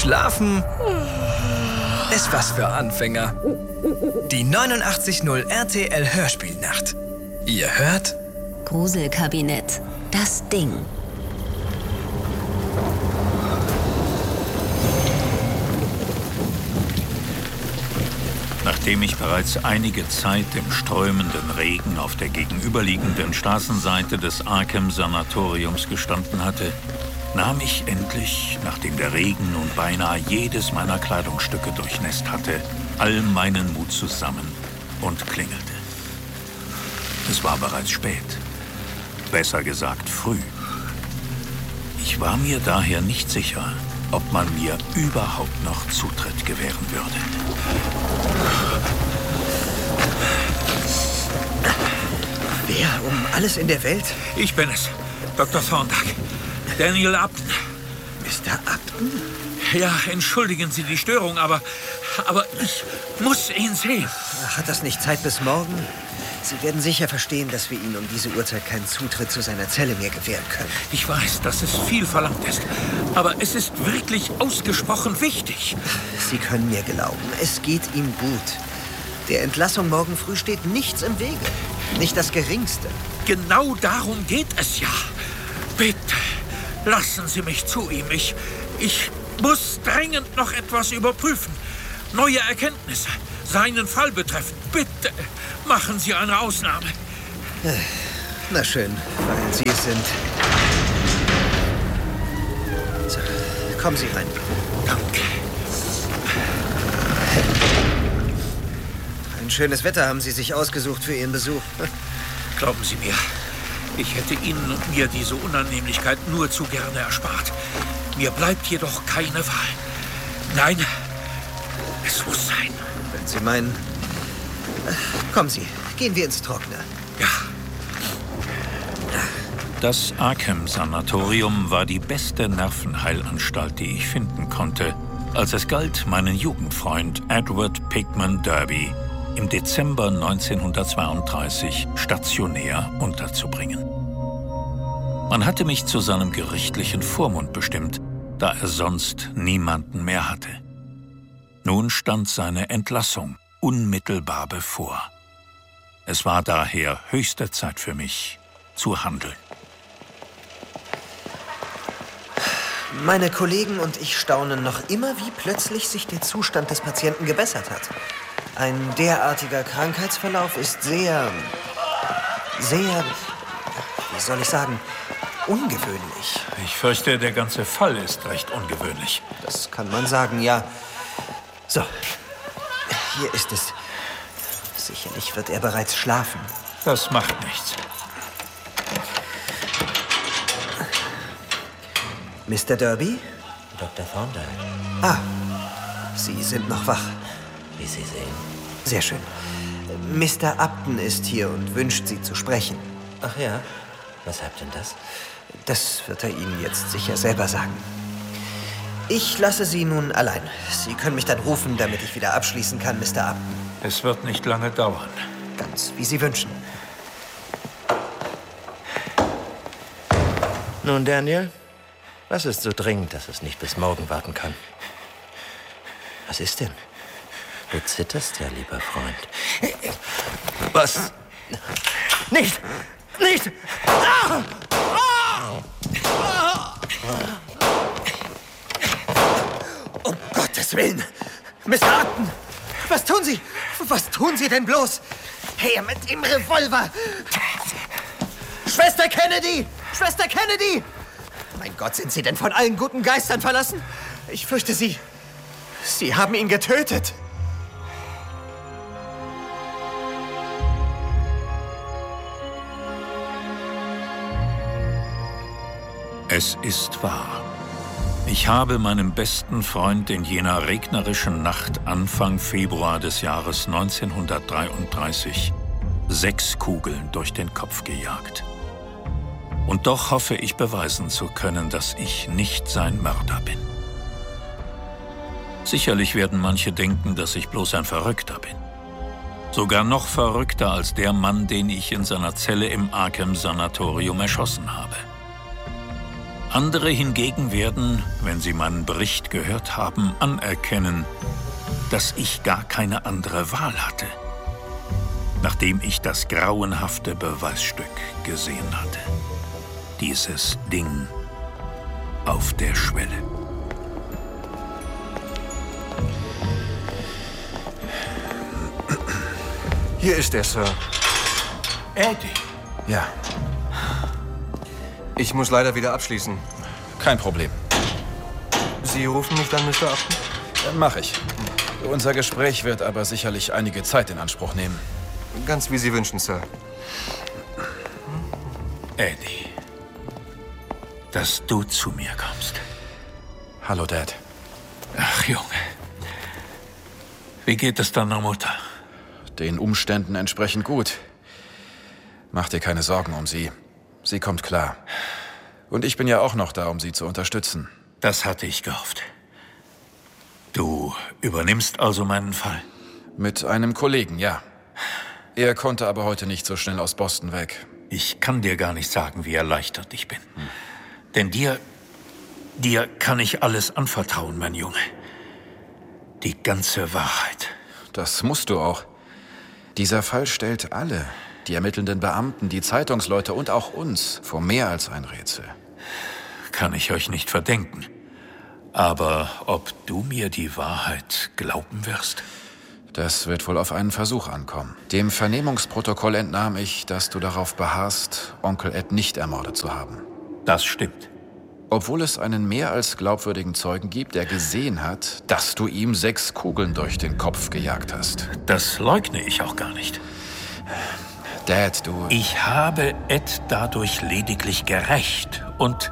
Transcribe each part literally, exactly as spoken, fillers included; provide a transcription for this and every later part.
Schlafen ist was für Anfänger. Die neunundachtzig Komma null R T L Hörspielnacht. Ihr hört Gruselkabinett. Das Ding. Nachdem ich bereits einige Zeit im strömenden Regen auf der gegenüberliegenden Straßenseite des Arkham-Sanatoriums gestanden hatte, nahm ich endlich, nachdem der Regen nun beinahe jedes meiner Kleidungsstücke durchnässt hatte, all meinen Mut zusammen und klingelte. Es war bereits spät. Besser gesagt früh. Ich war mir daher nicht sicher, ob man mir überhaupt noch Zutritt gewähren würde. Wer um alles in der Welt? Ich bin es, Doktor Thorndyke. Daniel Upton. Mister Upton? Ja, entschuldigen Sie die Störung, aber, aber ich muss ihn sehen. Hat das nicht Zeit bis morgen? Sie werden sicher verstehen, dass wir Ihnen um diese Uhrzeit keinen Zutritt zu seiner Zelle mehr gewähren können. Ich weiß, dass es viel verlangt ist, aber es ist wirklich ausgesprochen wichtig. Sie können mir glauben, es geht ihm gut. Der Entlassung morgen früh steht nichts im Wege. Nicht das Geringste. Genau darum geht es ja. Bitte, lassen Sie mich zu ihm. Ich, ich muss dringend noch etwas überprüfen. Neue Erkenntnisse, seinen Fall betreffend. Bitte, machen Sie eine Ausnahme. Na schön, weil Sie es sind. So, kommen Sie rein. Danke. Ein schönes Wetter haben Sie sich ausgesucht für Ihren Besuch. Glauben Sie mir, ich hätte Ihnen und mir diese Unannehmlichkeit nur zu gerne erspart. Mir bleibt jedoch keine Wahl. Nein, es muss sein. Wenn Sie meinen... Kommen Sie, gehen wir ins Trockene. Ja. Das Arkham-Sanatorium war die beste Nervenheilanstalt, die ich finden konnte, als es galt, meinen Jugendfreund Edward Pickman Derby im Dezember neunzehnhundertzweiunddreißig stationär unterzubringen. Man hatte mich zu seinem gerichtlichen Vormund bestimmt, da er sonst niemanden mehr hatte. Nun stand seine Entlassung unmittelbar bevor. Es war daher höchste Zeit für mich, zu handeln. Meine Kollegen und ich staunen noch immer, wie plötzlich sich der Zustand des Patienten gebessert hat. Ein derartiger Krankheitsverlauf ist sehr, sehr, wie soll ich sagen, ungewöhnlich. Ich fürchte, der ganze Fall ist recht ungewöhnlich. Das kann man sagen, ja. So, hier ist es. Sicherlich wird er bereits schlafen. Das macht nichts. Mister Derby? Doktor Thorndyke. Ah, Sie sind noch wach. Wie Sie sehen. Sehr schön. Mister Upton ist hier und wünscht, Sie zu sprechen. Ach ja? Weshalb denn das? Das wird er Ihnen jetzt sicher selber sagen. Ich lasse Sie nun allein. Sie können mich dann rufen, damit ich wieder abschließen kann, Mister Upton. Es wird nicht lange dauern. Ganz wie Sie wünschen. Nun, Daniel, was ist so dringend, dass es nicht bis morgen warten kann? Was ist denn? Du zitterst ja, lieber Freund. Was? Nicht! Nicht! Ah! Ah! Um Gottes Willen! Mister Upton! Was tun Sie? Was tun Sie denn bloß? Her mit dem Revolver! Schwester Kennedy! Schwester Kennedy! Mein Gott, sind Sie denn von allen guten Geistern verlassen? Ich fürchte, Sie... Sie haben ihn getötet. Es ist wahr. Ich habe meinem besten Freund in jener regnerischen Nacht Anfang Februar des Jahres neunzehnhundertdreiunddreißig sechs Kugeln durch den Kopf gejagt. Und doch hoffe ich beweisen zu können, dass ich nicht sein Mörder bin. Sicherlich werden manche denken, dass ich bloß ein Verrückter bin. Sogar noch verrückter als der Mann, den ich in seiner Zelle im Arkham-Sanatorium erschossen habe. Andere hingegen werden, wenn sie meinen Bericht gehört haben, anerkennen, dass ich gar keine andere Wahl hatte, nachdem ich das grauenhafte Beweisstück gesehen hatte. Dieses Ding auf der Schwelle. Hier ist er, Sir. Eddie. Ja. Ich muss leider wieder abschließen. Kein Problem. Sie rufen mich dann, Mister Upton? Dann mach ich. Unser Gespräch wird aber sicherlich einige Zeit in Anspruch nehmen. Ganz wie Sie wünschen, Sir. Eddie, dass du zu mir kommst. Hallo, Dad. Ach, Junge. Wie geht es deiner Mutter? Den Umständen entsprechend gut. Mach dir keine Sorgen um sie. Sie kommt klar. Und ich bin ja auch noch da, um sie zu unterstützen. Das hatte ich gehofft. Du übernimmst also meinen Fall? Mit einem Kollegen, ja. Er konnte aber heute nicht so schnell aus Boston weg. Ich kann dir gar nicht sagen, wie erleichtert ich bin. Hm. Denn dir, dir kann ich alles anvertrauen, mein Junge. Die ganze Wahrheit. Das musst du auch. Dieser Fall stellt alle, die ermittelnden Beamten, die Zeitungsleute und auch uns, vor mehr als ein Rätsel. Kann ich euch nicht verdenken. Aber ob du mir die Wahrheit glauben wirst? Das wird wohl auf einen Versuch ankommen. Dem Vernehmungsprotokoll entnahm ich, dass du darauf beharrst, Onkel Ed nicht ermordet zu haben. Das stimmt. Obwohl es einen mehr als glaubwürdigen Zeugen gibt, der gesehen hat, dass du ihm sechs Kugeln durch den Kopf gejagt hast. Das leugne ich auch gar nicht. Dad, du... Ich habe Ed dadurch lediglich gerächt und...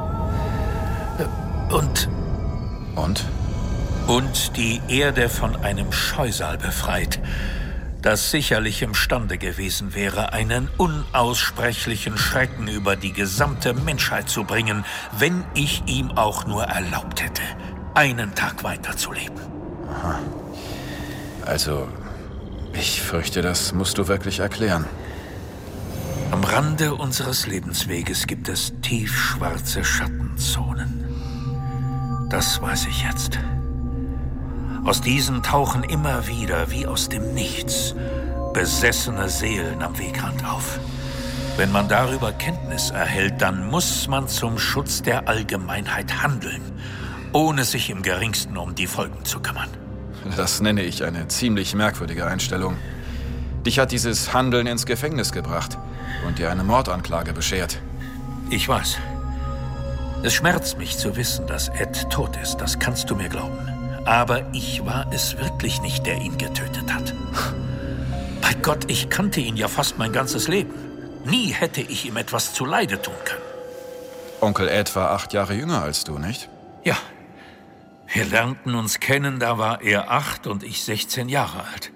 Und... Und? Und die Erde von einem Scheusal befreit, das sicherlich imstande gewesen wäre, einen unaussprechlichen Schrecken über die gesamte Menschheit zu bringen, wenn ich ihm auch nur erlaubt hätte, einen Tag weiterzuleben. Aha. Also, ich fürchte, das musst du wirklich erklären. Am Rande unseres Lebensweges gibt es tiefschwarze Schattenzonen. Das weiß ich jetzt. Aus diesen tauchen immer wieder, wie aus dem Nichts, besessene Seelen am Wegrand auf. Wenn man darüber Kenntnis erhält, dann muss man zum Schutz der Allgemeinheit handeln, ohne sich im Geringsten um die Folgen zu kümmern. Das nenne ich eine ziemlich merkwürdige Einstellung. Dich hat dieses Handeln ins Gefängnis gebracht und dir eine Mordanklage beschert. Ich weiß. Es schmerzt mich zu wissen, dass Ed tot ist, das kannst du mir glauben. Aber ich war es wirklich nicht, der ihn getötet hat. Bei Gott, ich kannte ihn ja fast mein ganzes Leben. Nie hätte ich ihm etwas zuleide tun können. Onkel Ed war acht Jahre jünger als du, nicht? Ja. Wir lernten uns kennen, da war er acht und ich sechzehn Jahre alt.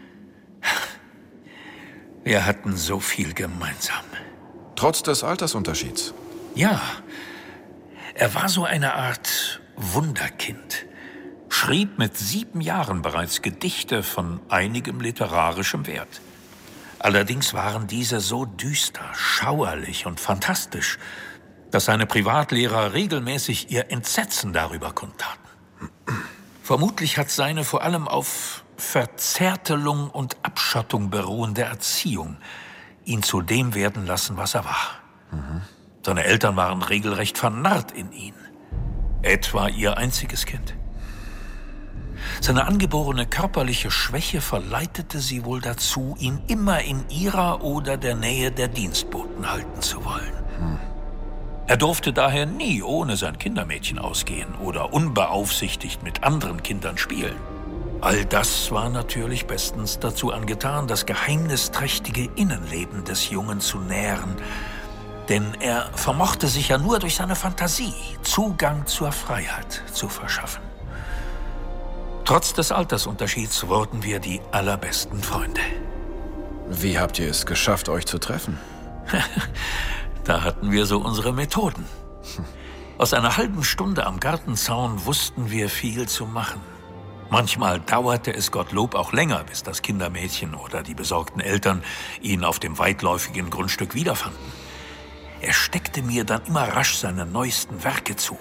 Wir hatten so viel gemeinsam. Trotz des Altersunterschieds? Ja. Er war so eine Art Wunderkind. Schrieb mit sieben Jahren bereits Gedichte von einigem literarischem Wert. Allerdings waren diese so düster, schauerlich und fantastisch, dass seine Privatlehrer regelmäßig ihr Entsetzen darüber kundtaten. Vermutlich hat seine vor allem auf Verzärtelung und Abschottung beruhende Erziehung ihn zu dem werden lassen, was er war. Mhm. Seine Eltern waren regelrecht vernarrt in ihn. Ed war ihr einziges Kind. Seine angeborene körperliche Schwäche verleitete sie wohl dazu, ihn immer in ihrer oder der Nähe der Dienstboten halten zu wollen. Hm. Er durfte daher nie ohne sein Kindermädchen ausgehen oder unbeaufsichtigt mit anderen Kindern spielen. All das war natürlich bestens dazu angetan, das geheimnisträchtige Innenleben des Jungen zu nähren, denn er vermochte sich ja nur durch seine Fantasie Zugang zur Freiheit zu verschaffen. Trotz des Altersunterschieds wurden wir die allerbesten Freunde. Wie habt ihr es geschafft, euch zu treffen? Da hatten wir so unsere Methoden. Aus einer halben Stunde am Gartenzaun wussten wir viel zu machen. Manchmal dauerte es Gottlob auch länger, bis das Kindermädchen oder die besorgten Eltern ihn auf dem weitläufigen Grundstück wiederfanden. Er steckte mir dann immer rasch seine neuesten Werke zu.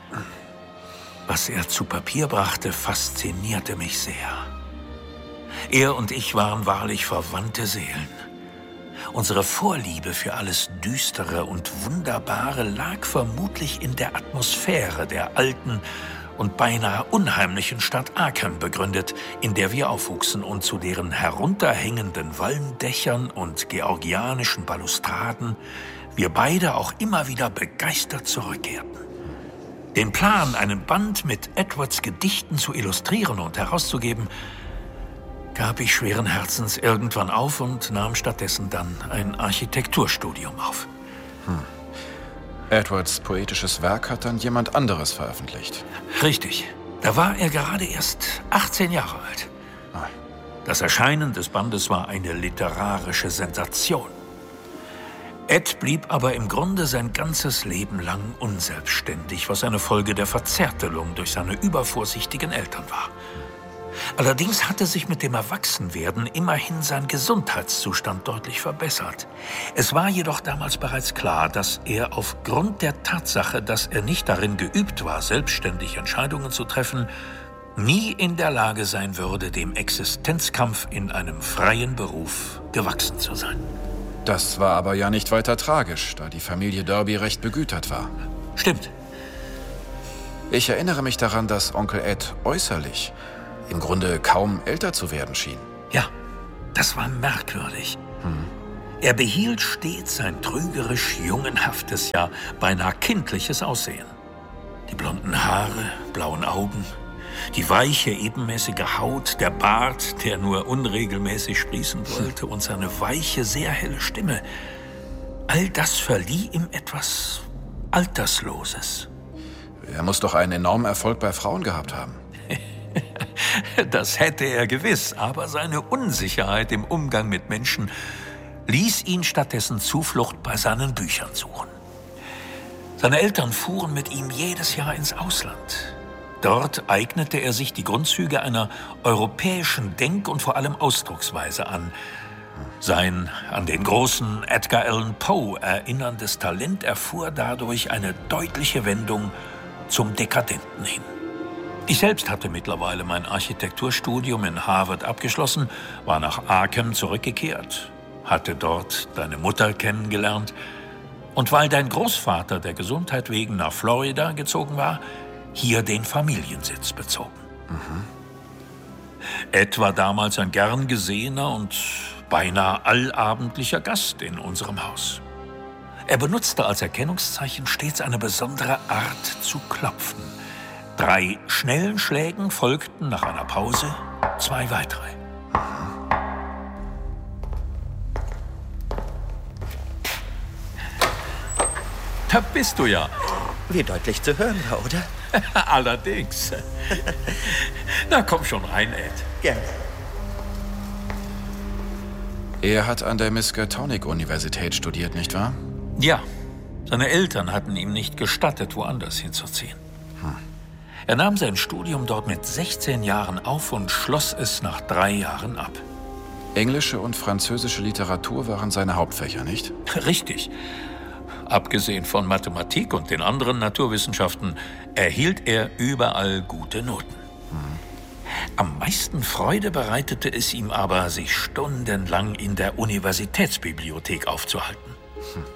Was er zu Papier brachte, faszinierte mich sehr. Er und ich waren wahrlich verwandte Seelen. Unsere Vorliebe für alles Düstere und Wunderbare lag vermutlich in der Atmosphäre der alten und beinahe unheimlichen Stadt Arkham begründet, in der wir aufwuchsen und zu deren herunterhängenden Walmdächern und georgianischen Balustraden wir beide auch immer wieder begeistert zurückkehrten. Den Plan, einen Band mit Edwards Gedichten zu illustrieren und herauszugeben, gab ich schweren Herzens irgendwann auf und nahm stattdessen dann ein Architekturstudium auf. Hm. Edwards poetisches Werk hat dann jemand anderes veröffentlicht. Richtig. Da war er gerade erst achtzehn Jahre alt. Ah. Das Erscheinen des Bandes war eine literarische Sensation. Ed blieb aber im Grunde sein ganzes Leben lang unselbstständig, was eine Folge der Verzärtelung durch seine übervorsichtigen Eltern war. Allerdings hatte sich mit dem Erwachsenwerden immerhin sein Gesundheitszustand deutlich verbessert. Es war jedoch damals bereits klar, dass er aufgrund der Tatsache, dass er nicht darin geübt war, selbstständig Entscheidungen zu treffen, nie in der Lage sein würde, dem Existenzkampf in einem freien Beruf gewachsen zu sein. Das war aber ja nicht weiter tragisch, da die Familie Derby recht begütert war. Stimmt. Ich erinnere mich daran, dass Onkel Ed äußerlich im Grunde kaum älter zu werden schien. Ja, das war merkwürdig. Hm. Er behielt stets sein trügerisch jungenhaftes, ja beinahe kindliches Aussehen. Die blonden Haare, blauen Augen, die weiche, ebenmäßige Haut, der Bart, der nur unregelmäßig sprießen wollte, und seine weiche, sehr helle Stimme. All das verlieh ihm etwas Altersloses. Er muss doch einen enormen Erfolg bei Frauen gehabt haben. Das hätte er gewiss, aber seine Unsicherheit im Umgang mit Menschen ließ ihn stattdessen Zuflucht bei seinen Büchern suchen. Seine Eltern fuhren mit ihm jedes Jahr ins Ausland. Dort eignete er sich die Grundzüge einer europäischen Denk- und vor allem Ausdrucksweise an. Sein an den großen Edgar Allan Poe erinnerndes Talent erfuhr dadurch eine deutliche Wendung zum Dekadenten hin. Ich selbst hatte mittlerweile mein Architekturstudium in Harvard abgeschlossen, war nach Arkham zurückgekehrt, hatte dort deine Mutter kennengelernt und weil dein Großvater der Gesundheit wegen nach Florida gezogen war, hier den Familiensitz bezogen. Mhm. Ed war damals ein gern gesehener und beinahe allabendlicher Gast in unserem Haus. Er benutzte als Erkennungszeichen stets eine besondere Art zu klopfen. Drei schnellen Schlägen folgten nach einer Pause zwei weitere. Da bist du ja. Wie deutlich zu hören war, oder? Allerdings. Na, komm schon rein, Ed. Gerne. Er hat an der Miskatonic-Universität studiert, nicht wahr? Ja. Seine Eltern hatten ihm nicht gestattet, woanders hinzuziehen. Hm. Er nahm sein Studium dort mit sechzehn Jahren auf und schloss es nach drei Jahren ab. Englische und französische Literatur waren seine Hauptfächer, nicht? Richtig. Abgesehen von Mathematik und den anderen Naturwissenschaften erhielt er überall gute Noten. Hm. Am meisten Freude bereitete es ihm aber, sich stundenlang in der Universitätsbibliothek aufzuhalten. Hm.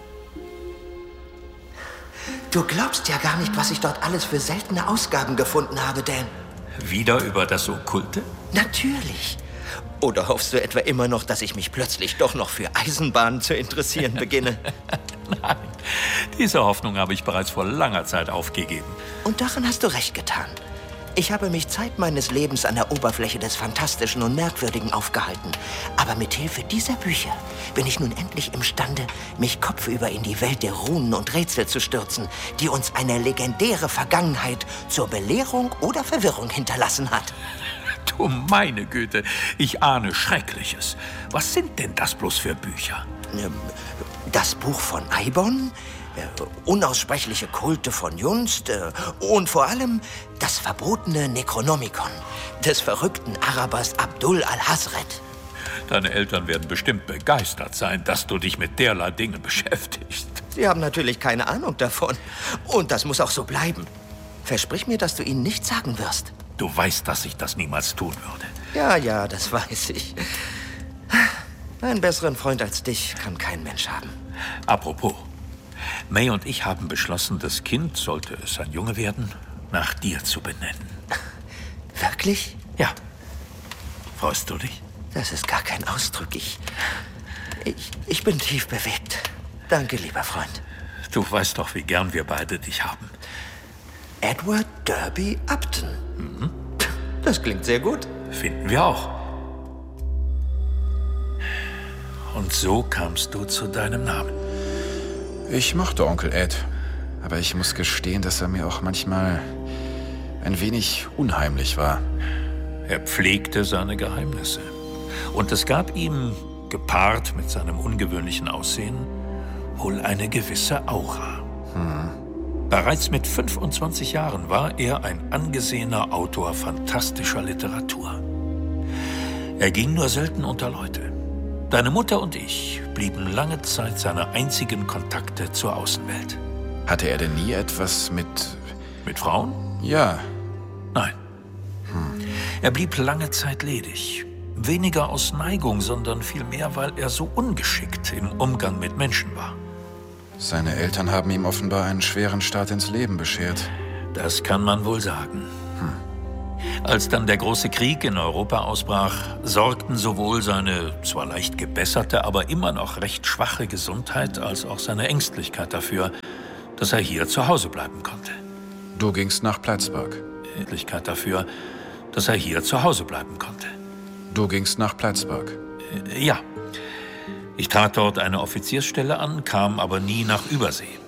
Du glaubst ja gar nicht, was ich dort alles für seltene Ausgaben gefunden habe, Dan. Wieder über das Okkulte? Natürlich. Oder hoffst du etwa immer noch, dass ich mich plötzlich doch noch für Eisenbahnen zu interessieren beginne? Nein, diese Hoffnung habe ich bereits vor langer Zeit aufgegeben. Und darin hast du recht getan. Ich habe mich Zeit meines Lebens an der Oberfläche des Fantastischen und Merkwürdigen aufgehalten. Aber mit Hilfe dieser Bücher bin ich nun endlich imstande, mich kopfüber in die Welt der Runen und Rätsel zu stürzen, die uns eine legendäre Vergangenheit zur Belehrung oder Verwirrung hinterlassen hat. Du meine Güte, ich ahne Schreckliches. Was sind denn das bloß für Bücher? Das Buch von Eibon, unaussprechliche Kulte von Junst und vor allem das verbotene Necronomicon des verrückten Arabers Abdul al-Hazred. Deine Eltern werden bestimmt begeistert sein, dass du dich mit derlei Dingen beschäftigst. Sie haben natürlich keine Ahnung davon. Und das muss auch so bleiben. Versprich mir, dass du ihnen nichts sagen wirst. Du weißt, dass ich das niemals tun würde. Ja, ja, das weiß ich. Einen besseren Freund als dich kann kein Mensch haben. Apropos, May und ich haben beschlossen, das Kind, sollte es ein Junge werden, nach dir zu benennen. Wirklich? Ja. Freust du dich? Das ist gar kein Ausdruck. Ich, ich, ich bin tief bewegt. Danke, lieber Freund. Du weißt doch, wie gern wir beide dich haben. Edward Derby Upton. Mhm. Das klingt sehr gut. Finden wir auch. Und so kamst du zu deinem Namen. Ich mochte Onkel Ed, aber ich muss gestehen, dass er mir auch manchmal ein wenig unheimlich war. Er pflegte seine Geheimnisse. Und es gab ihm, gepaart mit seinem ungewöhnlichen Aussehen, wohl eine gewisse Aura. Hm. Bereits mit fünfundzwanzig Jahren war er ein angesehener Autor fantastischer Literatur. Er ging nur selten unter Leute. Deine Mutter und ich blieben lange Zeit seine einzigen Kontakte zur Außenwelt. Hatte er denn nie etwas mit... Mit Frauen? Ja. Nein. Hm. Er blieb lange Zeit ledig. Weniger aus Neigung, sondern vielmehr, weil er so ungeschickt im Umgang mit Menschen war. Seine Eltern haben ihm offenbar einen schweren Start ins Leben beschert. Das kann man wohl sagen. Hm. Als dann der große Krieg in Europa ausbrach, sorgten sowohl seine zwar leicht gebesserte, aber immer noch recht schwache Gesundheit als auch seine Ängstlichkeit dafür, dass er hier zu Hause bleiben konnte. Du gingst nach Plattsburgh. Ängstlichkeit dafür, dass er hier zu Hause bleiben konnte. Du gingst nach Plattsburgh. Äh, ja. Ich trat dort eine Offiziersstelle an, kam aber nie nach Übersee.